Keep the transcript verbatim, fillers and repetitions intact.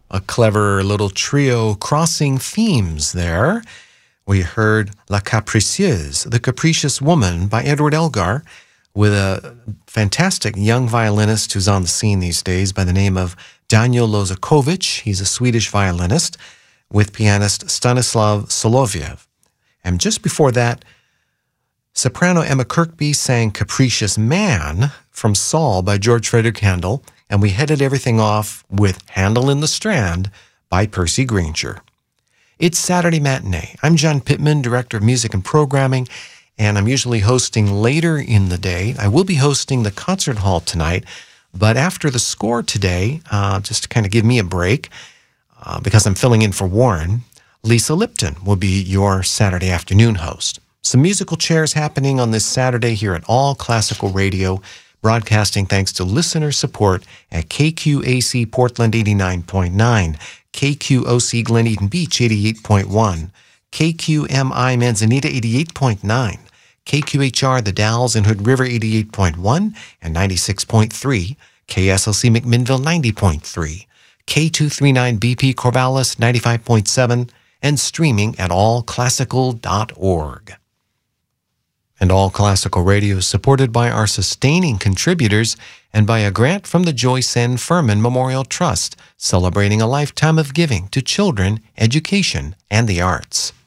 A clever little trio crossing themes there. We heard La Capricieuse, The Capricious Woman by Edward Elgar, with a fantastic young violinist who's on the scene these days by the name of Daniel Lozakovich. He's a Swedish violinist, with pianist Stanislav Soloviev. And just before that, soprano Emma Kirkby sang Capricious Man from Saul by George Frederick Handel, and we headed everything off with Handel in the Strand by Percy Grainger. It's Saturday Matinee. I'm John Pittman, Director of Music and Programming, and I'm usually hosting later in the day. I will be hosting the concert hall tonight, but after the score today, uh, just to kind of give me a break, uh, because I'm filling in for Warren, Lisa Lipton will be your Saturday afternoon host. Some musical chairs happening on this Saturday here at All Classical Radio, broadcasting thanks to listener support at K Q A C Portland eighty-nine point nine, K Q O C Glen Eden Beach eighty-eight point one, K Q M I Manzanita eighty-eight point nine, K Q H R The Dalles in Hood River eighty-eight point one and ninety-six point three, K S L C McMinnville ninety point three, K two thirty-nine B P Corvallis ninety-five point seven, and streaming at all classical dot org. And All Classical Radio is supported by our sustaining contributors and by a grant from the Joyce N. Furman Memorial Trust, celebrating a lifetime of giving to children, education, and the arts.